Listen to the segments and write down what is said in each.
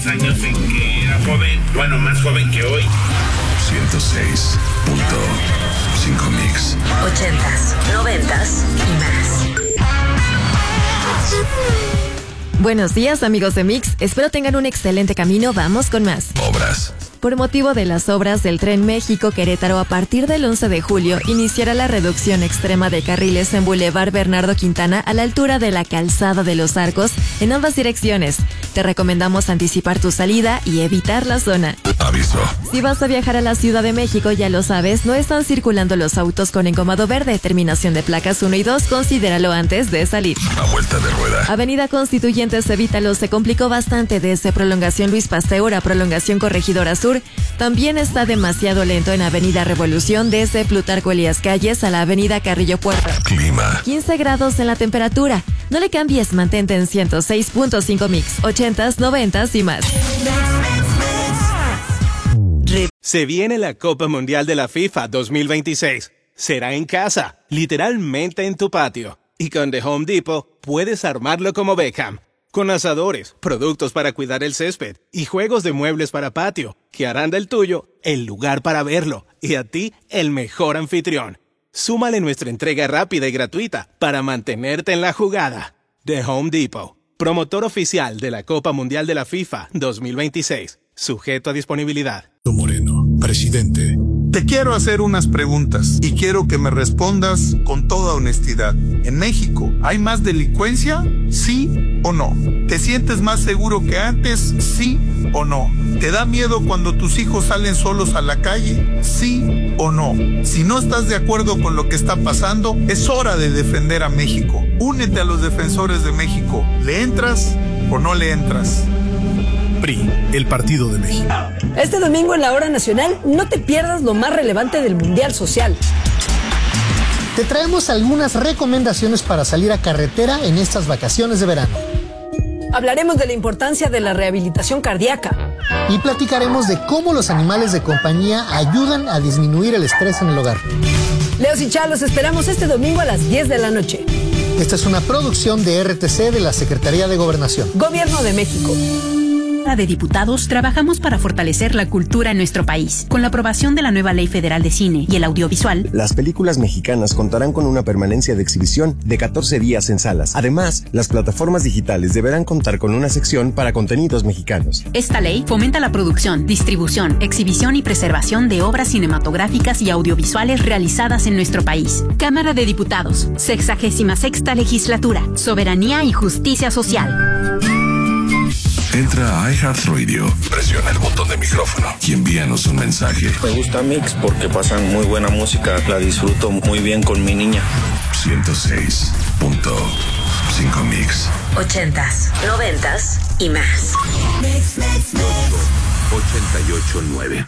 Años en que era joven, bueno, más joven que hoy. 106.5 Mix. 80s, 90s y más. Buenos días, amigos de Mix. Espero tengan un excelente camino. Vamos con más. Obras. Por motivo de las obras del Tren México-Querétaro, a partir del 11 de julio, iniciará la reducción extrema de carriles en Boulevard Bernardo Quintana a la altura de la Calzada de los Arcos en ambas direcciones. Te recomendamos anticipar tu salida y evitar la zona. Aviso. Si vas a viajar a la Ciudad de México, ya lo sabes, no están circulando los autos con engomado verde, terminación de placas 1 y 2, considéralo antes de salir. A vuelta de rueda. Avenida Constituyentes, evítalo, se complicó bastante desde Prolongación Luis Pasteur a Prolongación Corregidora Sur. También está demasiado lento en Avenida Revolución desde Plutarco Elías Calles a la Avenida Carrillo Puerto. Clima. 15 grados en la temperatura. No le cambies, mantente en 106.5 Mix, 80s, 90s y más. Se viene la Copa Mundial de la FIFA 2026. Será en casa, literalmente en tu patio. Y con The Home Depot puedes armarlo como Beckham. Con asadores, productos para cuidar el césped y juegos de muebles para patio, que harán del tuyo el lugar para verlo y a ti el mejor anfitrión. Súmale nuestra entrega rápida y gratuita para mantenerte en la jugada. The Home Depot, promotor oficial de la Copa Mundial de la FIFA 2026. Sujeto a disponibilidad. Moreno, presidente. Te quiero hacer unas preguntas y quiero que me respondas con toda honestidad. ¿En México hay más delincuencia? ¿Sí o no? ¿Te sientes más seguro que antes? ¿Sí o no? ¿Te da miedo cuando tus hijos salen solos a la calle? ¿Sí o no? Si no estás de acuerdo con lo que está pasando, es hora de defender a México. Únete a los defensores de México. ¿Le entras o no le entras? PRI, el Partido de México. Este domingo en la Hora Nacional, no te pierdas lo más relevante del Mundial Social. Te traemos algunas recomendaciones para salir a carretera en estas vacaciones de verano. Hablaremos de la importancia de la rehabilitación cardíaca. Y platicaremos de cómo los animales de compañía ayudan a disminuir el estrés en el hogar. Leos y Chá, los esperamos este domingo a las 10 de la noche. Esta es una producción de RTC de la Secretaría de Gobernación. Gobierno de México. De Diputados trabajamos para fortalecer la cultura en nuestro país. Con la aprobación de la nueva Ley Federal de Cine y el Audiovisual, las películas mexicanas contarán con una permanencia de exhibición de 14 días en salas. Además, las plataformas digitales deberán contar con una sección para contenidos mexicanos. Esta ley fomenta la producción, distribución, exhibición y preservación de obras cinematográficas y audiovisuales realizadas en nuestro país. Cámara de Diputados, 66ª Legislatura, Soberanía y Justicia Social. Entra a iHeartRadio, presiona el botón de micrófono y envíanos un mensaje. Me gusta Mix porque pasan muy buena música, la disfruto muy bien con mi niña. 106.5 Mix. 80s, 90s y más. 88.9.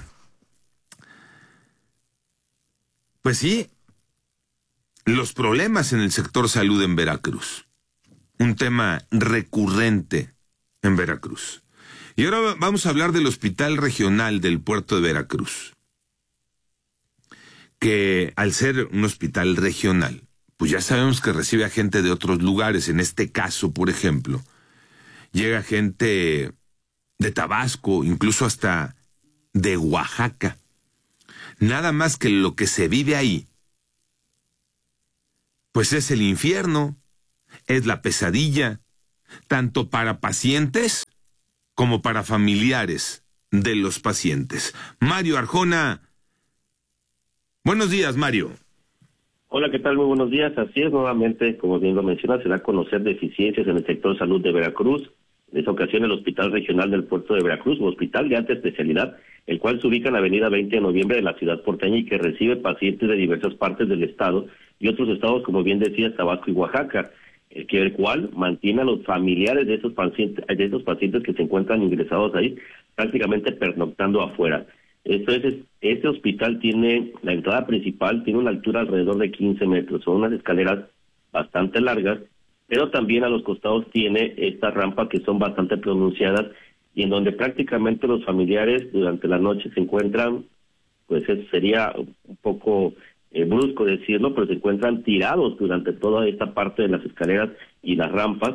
Pues sí, los problemas en el sector salud en Veracruz. Un tema recurrente en Veracruz. Y ahora vamos a hablar del Hospital Regional del Puerto de Veracruz, que al ser un hospital regional, pues ya sabemos que recibe a gente de otros lugares. En este caso, por ejemplo, llega gente de Tabasco, incluso hasta de Oaxaca. Nada más que lo que se vive ahí, pues es el infierno, es la pesadilla, tanto para pacientes como para familiares de los pacientes. Mario Arjona. Buenos días, Mario. Hola, ¿qué tal? Muy buenos días. Así es, nuevamente, como bien lo mencionas, se da a conocer deficiencias en el sector salud de Veracruz. En esta ocasión, el Hospital Regional del Puerto de Veracruz, un hospital de alta especialidad, el cual se ubica en la avenida 20 de noviembre de la ciudad porteña y que recibe pacientes de diversas partes del estado y otros estados, como bien decías, Tabasco y Oaxaca, el cual mantiene a los familiares de esos pacientes que se encuentran ingresados ahí, prácticamente pernoctando afuera. Este hospital tiene, la entrada principal tiene una altura alrededor de 15 metros, son unas escaleras bastante largas, pero también a los costados tiene esta rampa que son bastante pronunciadas y en donde prácticamente los familiares durante la noche se encuentran, pues sería un poco brusco decirlo, pero se encuentran tirados durante toda esta parte de las escaleras y las rampas,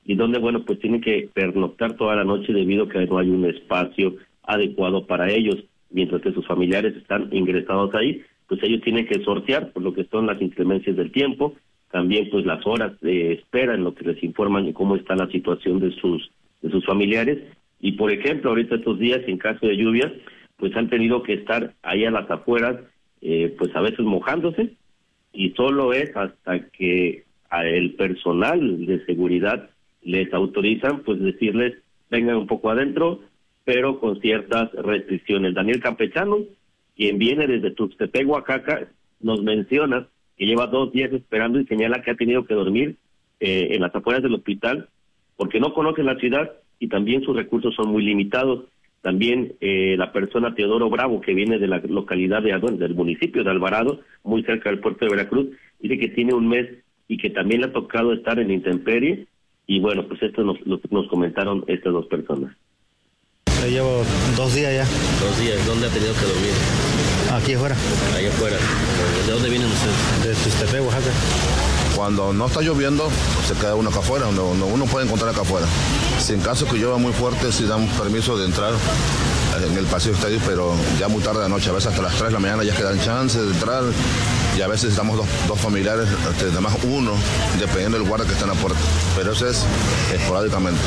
y donde, bueno, pues tienen que pernoctar toda la noche debido a que no hay un espacio adecuado para ellos, mientras que sus familiares están ingresados ahí, pues ellos tienen que sortear por lo que son las inclemencias del tiempo, también pues las horas de espera en lo que les informan de cómo está la situación de sus familiares, y por ejemplo, ahorita estos días, en caso de lluvia, pues han tenido que estar ahí a las afueras, pues a veces mojándose, y solo es hasta que el personal de seguridad les autorizan, pues decirles, vengan un poco adentro, pero con ciertas restricciones. Daniel Campechano, quien viene desde Tuxtepec, Oaxaca, nos menciona que lleva 2 días esperando y señala que ha tenido que dormir en las afueras del hospital porque no conoce la ciudad y también sus recursos son muy limitados. También la persona Teodoro Bravo, que viene de la localidad del municipio de Alvarado, muy cerca del puerto de Veracruz, dice que tiene un mes y que también le ha tocado estar en intemperie, y bueno, pues esto nos comentaron estas 2 personas. Llevo 2 días ya. 2 días, ¿dónde ha tenido que dormir? Aquí afuera. Ahí afuera. ¿De dónde vienen ustedes? De Tuxtepec, Oaxaca. Cuando no está lloviendo, se queda uno acá afuera, donde uno puede encontrar acá afuera. Si en caso que llueva muy fuerte, sí damos permiso de entrar en el paseo estadio, pero ya muy tarde de la noche, a veces hasta las 3 de la mañana ya quedan chances de entrar, y a veces estamos dos familiares, además uno, dependiendo del guardia que está en la puerta, pero eso es esporádicamente.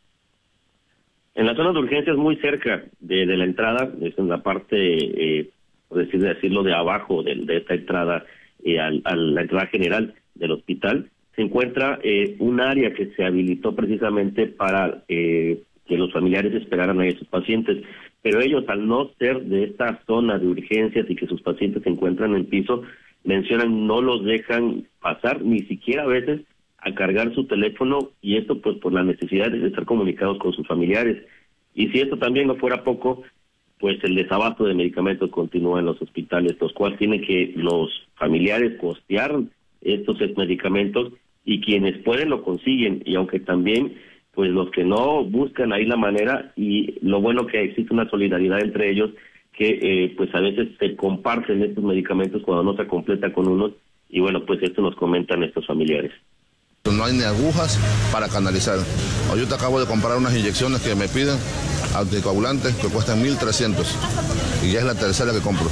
En la zona de urgencias, muy cerca de la entrada, es en la parte, por decirlo, de abajo de esta entrada, a la entrada general del hospital, se encuentra un área que se habilitó precisamente para que los familiares esperaran a sus pacientes, pero ellos, al no ser de esta zona de urgencias y que sus pacientes se encuentran en piso, mencionan no los dejan pasar, ni siquiera a veces a cargar su teléfono, y esto pues por la necesidad de estar comunicados con sus familiares. Y si esto también no fuera poco, pues el desabasto de medicamentos continúa en los hospitales, los cuales tienen que los familiares costear estos medicamentos, y quienes pueden lo consiguen, y aunque también pues los que no buscan ahí la manera, y lo bueno que existe una solidaridad entre ellos, que pues a veces se comparten estos medicamentos cuando no se completa con unos, y bueno, pues esto nos comentan estos familiares. No hay ni agujas para canalizar. Yo te acabo de comprar unas inyecciones que me piden, anticoagulantes, que cuestan 1,300, y ya es la tercera que compro.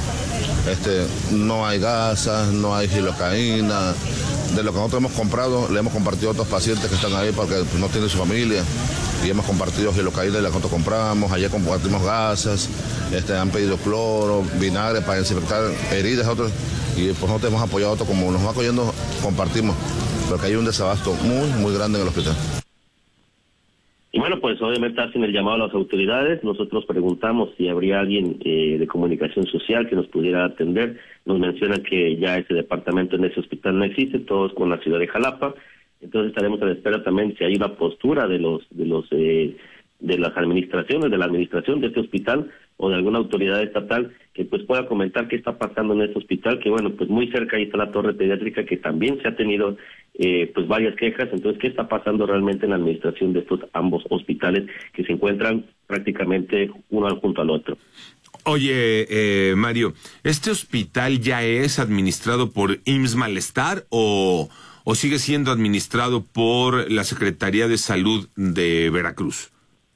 No hay gasas, no hay gilocaína. De lo que nosotros hemos comprado, le hemos compartido a otros pacientes que están ahí porque pues, no tienen su familia, y hemos compartido gilocaína de la que nosotros compramos. Ayer compartimos gasas, han pedido cloro, vinagre para desinfectar heridas, otros, y pues nosotros hemos apoyado a otros, como nos va cogiendo, compartimos, porque hay un desabasto muy grande en el hospital. Y bueno, pues obviamente hacen el llamado a las autoridades. Nosotros preguntamos si habría alguien de comunicación social que nos pudiera atender. Nos mencionan que ya ese departamento en ese hospital no existe, todos con la ciudad de Jalapa. Entonces estaremos a la espera también si hay una postura de las administraciones, de la administración de este hospital o de alguna autoridad estatal que pues pueda comentar qué está pasando en este hospital, que bueno, pues muy cerca ahí está la torre pediátrica, que también se ha tenido pues varias quejas. Entonces, ¿qué está pasando realmente en la administración de estos ambos hospitales que se encuentran prácticamente uno junto al otro? Oye, Mario, ¿este hospital ya es administrado por IMSS Malestar o sigue siendo administrado por la Secretaría de Salud de Veracruz?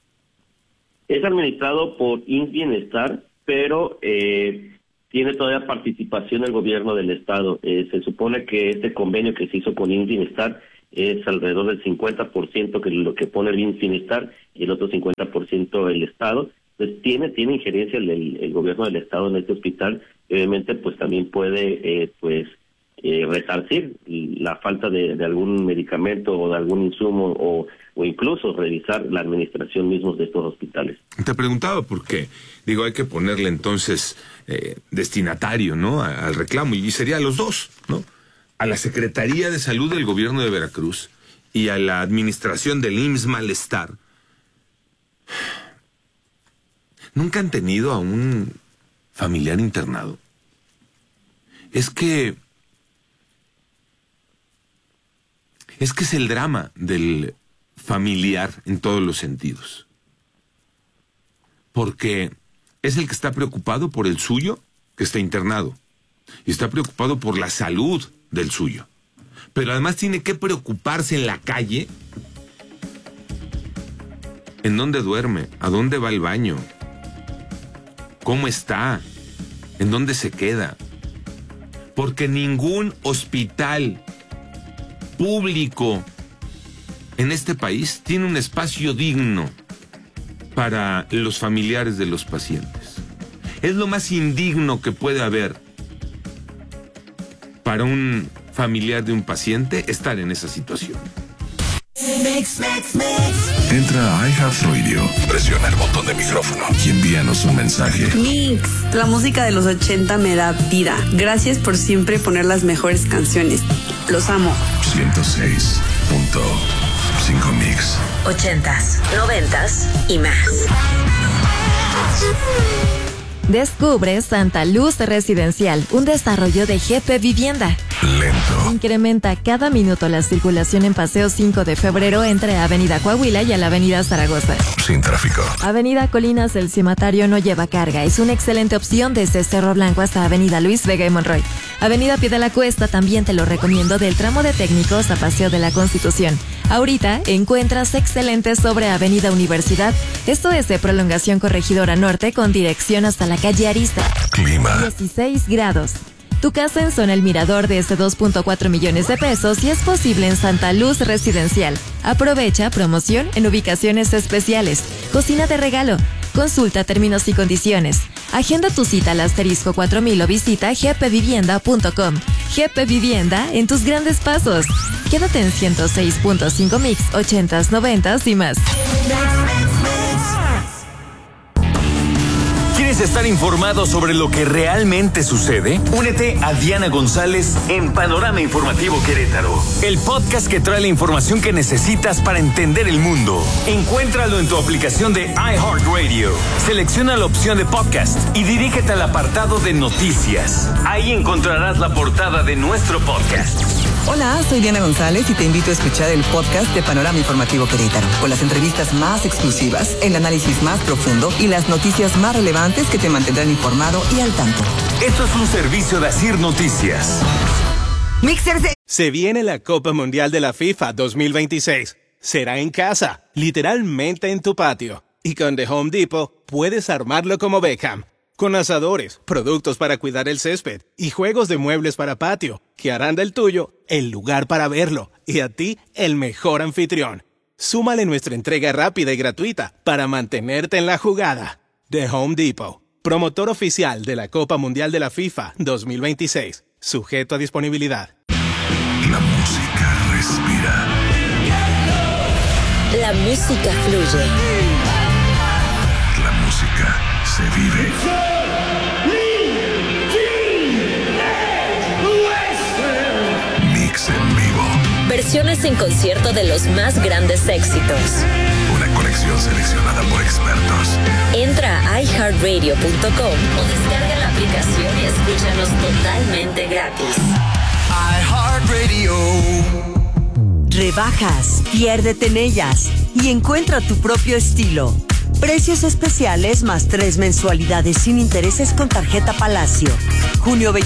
Es administrado por IMSS Bienestar, pero tiene todavía participación el gobierno del estado. Se supone que este convenio que se hizo con IMSS Bienestar es alrededor del 50% que lo que pone el IMSS Bienestar, y el otro 50% el estado. Entonces tiene injerencia el gobierno del estado en este hospital, y obviamente pues también puede resarcir la falta de algún medicamento o de algún insumo, o incluso revisar la administración mismos de estos hospitales. Te preguntaba por qué. Digo, hay que ponerle entonces destinatario, ¿no?, al reclamo, y sería a los dos, ¿no? A la Secretaría de Salud del Gobierno de Veracruz y a la administración del IMSS Malestar. ¿Nunca han tenido a un familiar internado? Es que es el drama del familiar en todos los sentidos. Porque es el que está preocupado por el suyo, que está internado, y está preocupado por la salud del suyo. Pero además tiene que preocuparse en la calle ¿En dónde duerme? ¿A dónde va al baño? ¿Cómo está? ¿En dónde se queda? Porque ningún hospital público en este país tiene un espacio digno para los familiares de los pacientes. Es lo más indigno que puede haber para un familiar de un paciente estar en esa situación. Entra a iHeartRadio, presiona el botón de micrófono y envíanos un mensaje. Mix, la música de los 80 me da vida. Gracias por siempre poner las mejores canciones. Los amo. 106.5 Mix. 80s, 90s y más. Descubre Santa Luz Residencial, un desarrollo de GP Vivienda. Lento. Incrementa cada minuto la circulación en Paseo 5 de Febrero entre Avenida Coahuila y a la Avenida Zaragoza. Sin tráfico. Avenida Colinas del Cimatario no lleva carga. Es una excelente opción desde Cerro Blanco hasta Avenida Luis Vega y Monroy. Avenida Pie de la Cuesta también te lo recomiendo, del tramo de Técnicos a Paseo de la Constitución. Ahorita encuentras excelentes sobre Avenida Universidad. Esto es de Prolongación Corregidora Norte con dirección hasta la calle Arista. Clima. 16 grados. Tu casa en Zona El Mirador desde 2.4 millones de pesos y es posible en Santa Luz Residencial. Aprovecha promoción en ubicaciones especiales. Cocina de regalo. Consulta términos y condiciones. Agenda tu cita al asterisco 4000 o visita gpvivienda.com. GP Vivienda en tus grandes pasos. Quédate en 106.5 Mix, 80s, 90s y más. ¿Quieres estar informado sobre lo que realmente sucede? Únete a Diana González en Panorama Informativo Querétaro, el podcast que trae la información que necesitas para entender el mundo. Encuéntralo en tu aplicación de iHeartRadio. Selecciona la opción de podcast y dirígete al apartado de noticias. Ahí encontrarás la portada de nuestro podcast. Hola, soy Diana González y te invito a escuchar el podcast de Panorama Informativo Querétaro, con las entrevistas más exclusivas, el análisis más profundo y las noticias más relevantes que te mantendrán informado y al tanto. Esto es un servicio de Asir Noticias. Se viene la Copa Mundial de la FIFA 2026. Será en casa, literalmente en tu patio. Y con The Home Depot puedes armarlo como Beckham. Con asadores, productos para cuidar el césped y juegos de muebles para patio, que harán del tuyo el lugar para verlo y a ti el mejor anfitrión. Súmale nuestra entrega rápida y gratuita para mantenerte en la jugada. The Home Depot, promotor oficial de la Copa Mundial de la FIFA 2026, sujeto a disponibilidad. La música respira. La música fluye. La música se vive. Mix en vivo. Versiones en concierto de los más grandes éxitos. Una colección seleccionada por expertos. Entra a iHeartRadio.com o descarga la aplicación y escúchanos totalmente gratis. iHeartRadio. Rebajas, piérdete en ellas y encuentra tu propio estilo. Precios especiales más 3 mensualidades sin intereses con tarjeta Palacio. Junio 20.